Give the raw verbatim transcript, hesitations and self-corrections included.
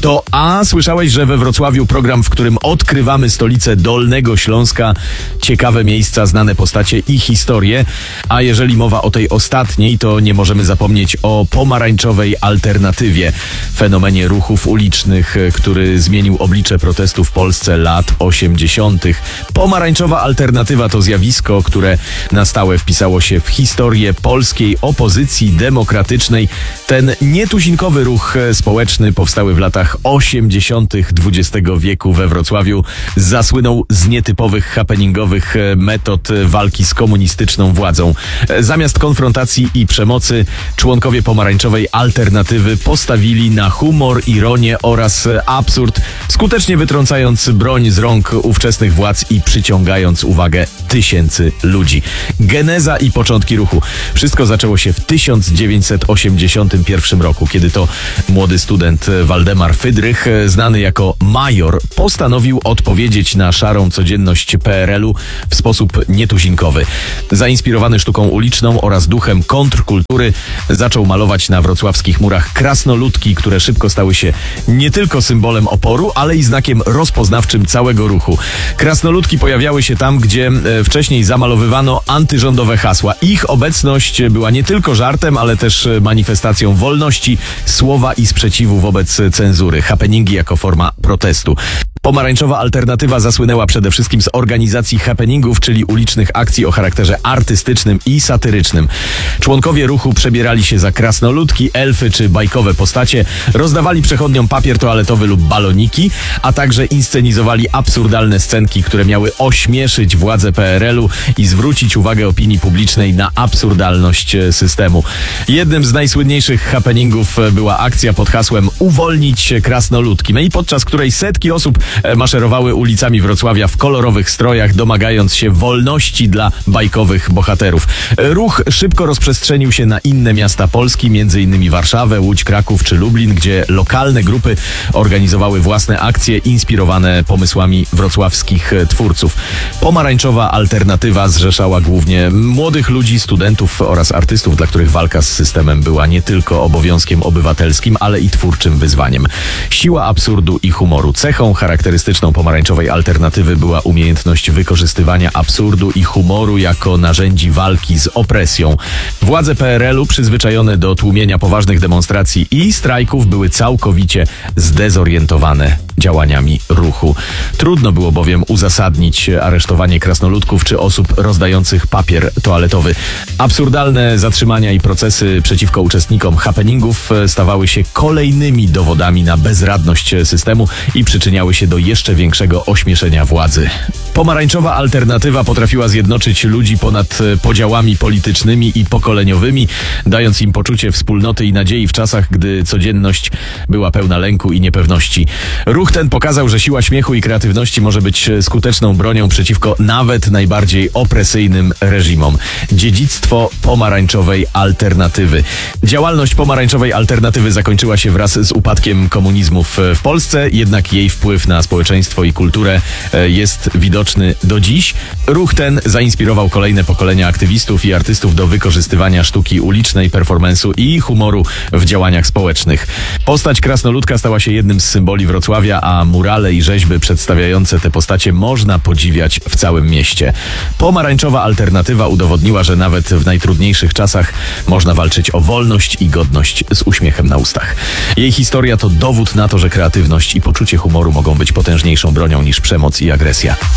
To a słyszałeś, że we Wrocławiu program, w którym odkrywamy stolicę Dolnego Śląska, ciekawe miejsca, znane postacie i historie. A jeżeli mowa o tej ostatniej, to nie możemy zapomnieć o pomarańczowej alternatywie, fenomenie ruchów ulicznych, który zmienił oblicze protestu w Polsce lat osiemdziesiątych. Pomarańczowa alternatywa to zjawisko, które na stałe wpisało się w historię polskiej opozycji demokratycznej. Ten nietuzinkowy ruch społeczny powstały w latach osiemdziesiątych dwudziestego wieku we Wrocławiu zasłynął z nietypowych happeningowych metod walki z komunistyczną władzą. Zamiast konfrontacji i przemocy członkowie pomarańczowej alternatywy postawili na humor, ironię oraz absurd, skutecznie wytrącając broń z rąk ówczesnych władz i przyciągając uwagę tysięcy ludzi. Geneza i początki ruchu. Wszystko zaczęło się w tysiąc dziewięćset osiemdziesiątym pierwszym roku, kiedy to młody student Waldemar Fydrych, znany jako Major, postanowił odpowiedzieć na szarą codzienność P R L u w sposób nietuzinkowy. Zainspirowany sztuką uliczną oraz duchem kontrkultury, zaczął malować na wrocławskich murach krasnoludki, które szybko stały się nie tylko symbolem oporu, ale i znakiem rozpoznawczym całego ruchu. Krasnoludki pojawiały się tam, gdzie wcześniej zamalowywano antyrządowe hasła. Ich obecność była nie tylko żartem, ale też manifestacją wolności słowa i sprzeciwu wobec cenzury. Happeningi jako forma protestu. Pomarańczowa alternatywa zasłynęła przede wszystkim z organizacji happeningów, czyli ulicznych akcji o charakterze artystycznym i satyrycznym. Członkowie ruchu przebierali się za krasnoludki, elfy czy bajkowe postacie, rozdawali przechodniom papier toaletowy lub baloniki, a także inscenizowali absurdalne scenki, które miały ośmieszyć władze P R L u i zwrócić uwagę opinii publicznej na absurdalność systemu. Jednym z najsłynniejszych happeningów była akcja pod hasłem "Uwolnić krasnoludki", no i podczas której setki osób maszerowały ulicami Wrocławia w kolorowych strojach, domagając się wolności dla bajkowych bohaterów. Ruch szybko rozprzestrzenił się na inne miasta Polski, między innymi Warszawę, Łódź, Kraków czy Lublin, gdzie lokalne grupy organizowały własne akcje inspirowane pomysłami wrocławskich twórców. Pomarańczowa alternatywa zrzeszała głównie młodych ludzi, studentów oraz artystów, dla których walka z systemem była nie tylko obowiązkiem obywatelskim, ale i twórczym wyzwaniem. Siła absurdu i humoru. Cechą charakterystyczną pomarańczowej alternatywy była umiejętność wykorzystywania absurdu i humoru jako narzędzi walki z opresją. Władze P R L u, przyzwyczajone do tłumienia poważnych demonstracji i strajków, były całkowicie zdezorientowane działaniami ruchu. Trudno było bowiem uzasadnić aresztowanie krasnoludków czy osób rozdających papier toaletowy. Absurdalne zatrzymania i procesy przeciwko uczestnikom happeningów stawały się kolejnymi dowodami na bezradność systemu i przyczyniały się do jeszcze większego ośmieszenia władzy. Pomarańczowa alternatywa potrafiła zjednoczyć ludzi ponad podziałami politycznymi i pokoleniowymi, dając im poczucie wspólnoty i nadziei w czasach, gdy codzienność była pełna lęku i niepewności. Ruch ten pokazał, że siła śmiechu i kreatywności może być skuteczną bronią przeciwko nawet najbardziej opresyjnym reżimom. Dziedzictwo pomarańczowej alternatywy. Działalność pomarańczowej alternatywy zakończyła się wraz z upadkiem komunizmu w Polsce, jednak jej wpływ na społeczeństwo i kulturę jest widoczny do dziś. Ruch ten zainspirował kolejne pokolenia aktywistów i artystów do wykorzystywania sztuki ulicznej, performance'u i humoru w działaniach społecznych. Postać krasnoludka stała się jednym z symboli Wrocławia, a murale i rzeźby przedstawiające te postacie można podziwiać w całym mieście. Pomarańczowa alternatywa udowodniła, że nawet w najtrudniejszych czasach można walczyć o wolność i godność z uśmiechem na ustach. Jej historia to dowód na to, że kreatywność i poczucie humoru mogą być potężniejszą bronią niż przemoc i agresja.